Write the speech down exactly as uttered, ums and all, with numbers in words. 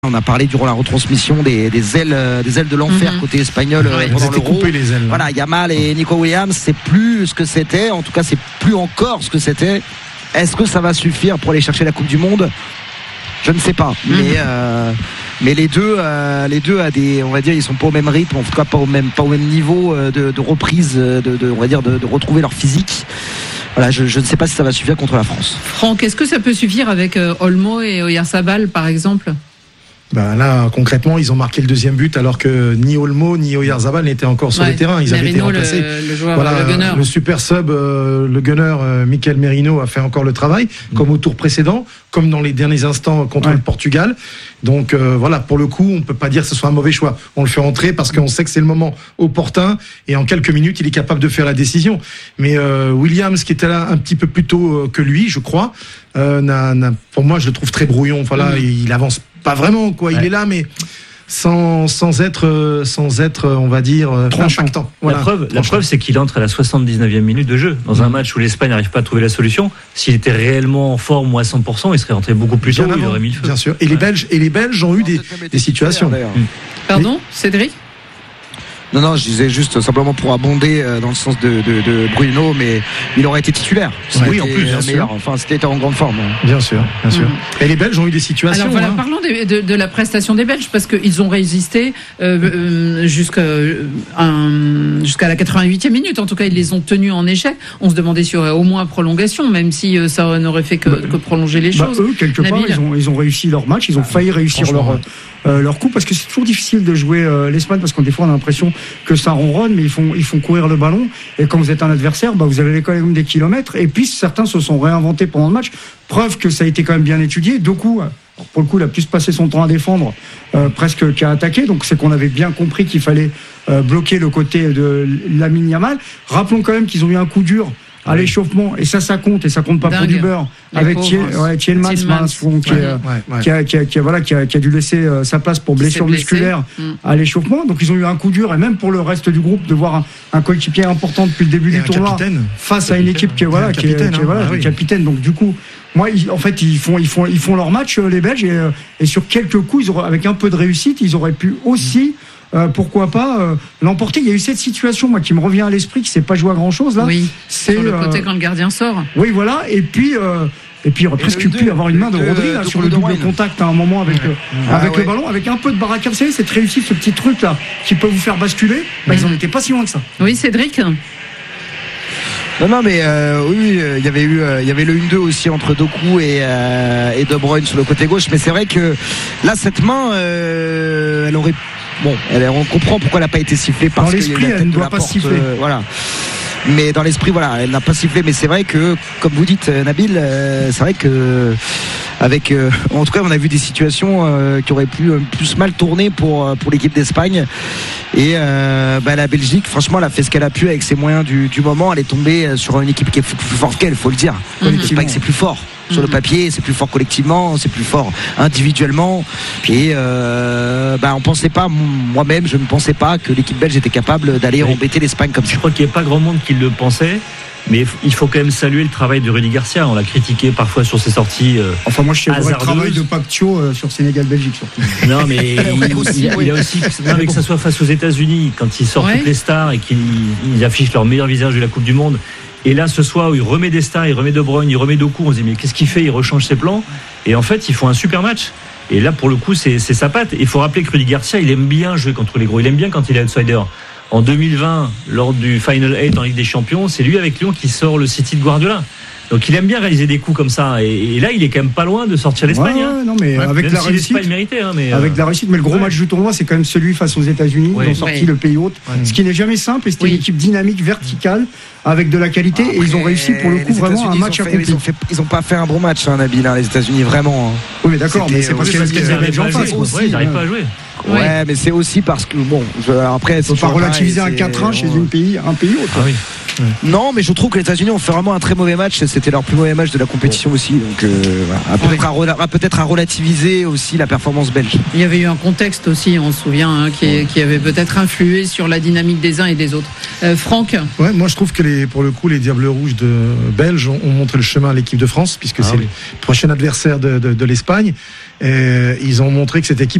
On a parlé durant la retransmission des, des ailes, des ailes de l'enfer mmh. côté espagnol ouais, pendant l'Euro. Les ailes, voilà, Yamal et Nico Williams, c'est plus ce que c'était. En tout cas, c'est plus encore ce que c'était. Est-ce que ça va suffire pour aller chercher la Coupe du Monde ? Je ne sais pas. Mmh. Mais, euh, mais les deux, euh, les deux, à des, on va dire, ils sont pas au même rythme, en tout cas pas au même, pas au même niveau de, de reprise, de, de, on va dire, de, de retrouver leur physique. Voilà, je, je ne sais pas si ça va suffire contre la France. Franck, est-ce que ça peut suffire avec euh, Olmo et Oyarzabal, par exemple ? Ben là, concrètement, ils ont marqué le deuxième but alors que ni Olmo ni Oyarzabal n'étaient encore sur ouais, le terrain. Ils avaient été remplacés. Le, le, joueur, voilà, le gunner. Le super sub, euh, le gunner euh, Mikel Merino a fait encore le travail, mmh. comme au tour précédent, comme dans les derniers instants contre ouais. le Portugal. Donc euh, voilà, pour le coup, on peut pas dire que ce soit un mauvais choix. On le fait entrer parce qu'on sait que c'est le moment opportun et en quelques minutes, il est capable de faire la décision. Mais euh, Williams, qui était là un petit peu plus tôt que lui, je crois, euh, n'a, n'a, pour moi, je le trouve très brouillon. Voilà, mmh. il avance pas vraiment, quoi. Ouais. Il est là, mais sans, sans être, sans être, on va dire, impactant. Voilà. La preuve, la preuve, c'est qu'il entre à la soixante-dix-neuvième minute de jeu. Dans mmh. un match où l'Espagne n'arrive pas à trouver la solution, s'il était réellement en forme ou à cent pour cent, il serait rentré beaucoup plus tôt, il aurait mis le feu. Bien sûr. Et ouais. les Belges, et les Belges ont eu des, des situations. Mmh. Pardon, Cédric ? Non, non, je disais juste simplement pour abonder dans le sens de, de, de Bruno, mais il aurait été titulaire. Oui, en plus, bien meilleur. sûr. Enfin, c'était en grande forme. Bien sûr, bien sûr. Mmh. Et les Belges ont eu des situations. Alors voilà, hein. parlons de, de, de la prestation des Belges, parce qu'ils ont résisté euh, euh, jusqu'à, euh, jusqu'à la quatre-vingt-huitième minute. En tout cas, ils les ont tenus en échec. On se demandait s'il y aurait au moins prolongation, même si euh, ça n'aurait fait que, bah, que prolonger les bah, choses. Eux, quelque Nabil. part, ils ont, ils ont réussi leur match. Ils ont failli réussir leur... Euh, leur coup, parce que c'est toujours difficile de jouer euh, l'Espagne, parce que des fois on a l'impression que ça ronronne, mais ils font, ils font courir le ballon, et quand vous êtes un adversaire, bah, vous avez quand même des kilomètres, et puis certains se sont réinventés pendant le match, preuve que ça a été quand même bien étudié. Doku, pour le coup, il a plus passé son temps à défendre euh, presque qu'à attaquer, donc c'est qu'on avait bien compris qu'il fallait euh, bloquer le côté de Lamine Yamal. Rappelons quand même qu'ils ont eu un coup dur à l'échauffement, et ça, ça compte, et ça compte pas Dingue. Pour du beurre, les avec Tielemans, ouais, qui, ouais, ouais. qui, a, qui, a, qui, a, voilà, qui, a, qui a dû laisser euh, sa place pour blessure musculaire mmh. à l'échauffement. Donc ils ont eu un coup dur, et même pour le reste du groupe, de voir un, un coéquipier important depuis le début et du tournoi capitaine. face capitaine. à une équipe qui est voilà, qui est, capitaine, qui est, voilà, hein, oui. capitaine. Donc du coup, moi, ils, en fait, ils font, ils font, ils font leur match, les Belges, et, et sur quelques coups, ils auraient, avec un peu de réussite, ils auraient pu aussi. Mmh. Euh, pourquoi pas euh, l'emporter. Il y a eu cette situation, moi, qui me revient à l'esprit, qui s'est pas joué à grand chose là. Oui. C'est sur le côté euh, quand le gardien sort. Oui, voilà. Et puis, euh, et puis il aurait et presque pu avoir une main de Rodri là, sur le double contact à un moment avec, ouais. euh, ah, avec ouais. le ballon, avec un peu de baraka. Vous savez, cette réussite, ce petit truc là, qui peut vous faire basculer. Bah, mmh. Ils en étaient pas si loin que ça. Oui, Cédric. Non, non, mais euh, oui, il euh, y avait eu, il euh, y avait le un deux aussi entre Doku et, euh, et De Bruyne sur le côté gauche. Mais c'est vrai que là, cette main, euh, elle aurait. Bon, elle, on comprend pourquoi elle n'a pas été sifflée parce dans l'esprit, que elle ne doit pas porte, siffler. Euh, voilà. Mais dans l'esprit, voilà, elle n'a pas sifflé. Mais c'est vrai que, comme vous dites, Nabil, euh, c'est vrai que avec, euh, en tout cas, on a vu des situations euh, qui auraient pu euh, plus mal tourner pour pour l'équipe d'Espagne. Et euh, bah, la Belgique, franchement, elle a fait ce qu'elle a pu avec ses moyens du, du moment. Elle est tombée sur une équipe qui est plus forte qu'elle, faut le dire. Mm-hmm. L'Espagne, c'est plus fort. Sur le papier, c'est plus fort collectivement, c'est plus fort individuellement. Et euh, bah, on pensait pas, moi-même, je ne pensais pas que l'équipe belge était capable d'aller oui. embêter l'Espagne comme ça. Je crois qu'il n'y a pas grand monde qui le pensait. Mais il faut quand même saluer le travail de Rudy Garcia. On l'a critiqué parfois sur ses sorties. Euh, enfin, moi, je sais le travail de Pactio euh, sur Sénégal-Belgique, surtout. Non, mais il, aussi, il, il y a aussi, non, mais que ça soit face aux États-Unis, quand ils sortent ouais. toutes les stars et qu'ils ils affichent leur meilleur visage de la Coupe du Monde. Et là, ce soir, où il remet des stars, il remet De Bruyne, il remet Doku, on se dit, mais qu'est-ce qu'il fait? Il rechange ses plans. Et en fait, ils font un super match. Et là, pour le coup, c'est, c'est sa patte. Il faut rappeler que Rudy Garcia, il aime bien jouer contre les gros. Il aime bien quand il est outsider. En deux mille vingt, lors du Final huit en Ligue des Champions, c'est lui avec Lyon qui sort le City de Guardiola. Donc il aime bien réaliser des coups comme ça. Et, et là, il est quand même pas loin de sortir l'Espagne. Ouais, hein. Non, mais ouais, avec la si réussite. L'Espagne méritait, hein, mais avec euh... la réussite. Mais le gros ouais. match du tournoi, c'est quand même celui face aux États-Unis. Ouais. Ils ont sorti ouais. le pays hôte. Ouais. Ce qui n'est jamais simple. Et c'était oui. une équipe dynamique, verticale, avec de la qualité. Après, et ils ont réussi pour le coup vraiment un match accompli. Ils ont, fait, ils ont pas fait un bon match, hein, Nabil, hein, les États-unis, vraiment. Oui, mais d'accord, mais c'est parce qu'il y avait des gens en face. Ils n'arrivent pas à jouer. Ouais, ouais, mais c'est aussi parce que bon, je, après, il faut pas relativiser un quatre un chez un pays, un pays autre. Ah oui. Ouais. Non, mais je trouve que les États-Unis ont fait vraiment un très mauvais match. C'était leur plus mauvais match de la compétition aussi. Donc, euh, voilà. peut-être, ouais. à, peut-être à relativiser aussi la performance belge. Il y avait eu un contexte aussi, on se souvient, hein, qui, ouais. qui avait peut-être influé sur la dynamique des uns et des autres. Euh, Franck. Ouais, moi je trouve que les, pour le coup, les Diables Rouges de Belges ont, ont montré le chemin à l'équipe de France, puisque ah, c'est oui. le prochain adversaire de, de, de l'Espagne. Et ils ont montré que cette équipe